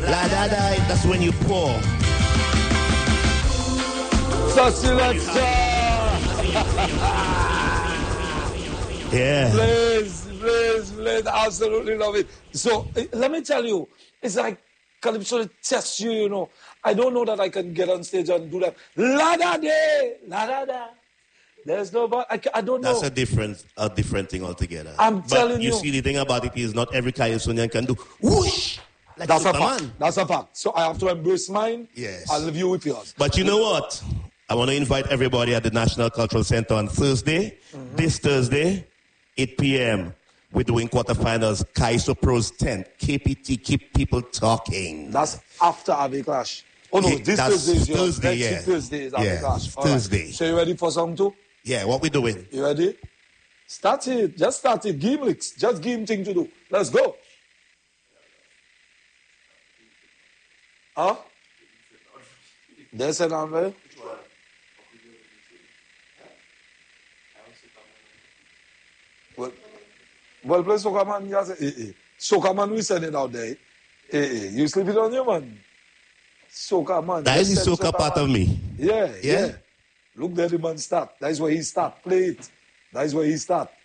La da da, that's when you pour. So selector. Yeah. Blaze, absolutely love it. So let me tell you, it's like Calypso tests you, you know. I don't know that I can get on stage and do that. La da de, la da da. There's nobody. I don't know. That's a different thing altogether. I'm telling you. You see, the thing about it is not every Calypsonian can do whoosh like That's Superman. a fact. That's a fact. So I have to embrace mine. Yes. I'll leave you with yours. But you know what? I want to invite everybody at the National Cultural Center on Thursday. Mm-hmm. This Thursday, 8 p.m. We're doing quarterfinals. Kaiso Pro's 10th. KPT, keep people talking. That's after Ave Clash. Oh no, this Thursday is yours. Thursday, yeah. Thursday is Ave Clash. Thursday. Right. So you ready for song 2? Yeah, what we doing? You ready? Start it. Just start it. Give him licks. Just give him thing to do. Let's go. Huh? There's an answer. Well, play Soca Man. Yes, Soca Man, we send it out there. You sleep it on you, man. Soca Man. That is the Soca part of me. Yeah. Look there, the man start. That is where he start. Play it. That is where he start.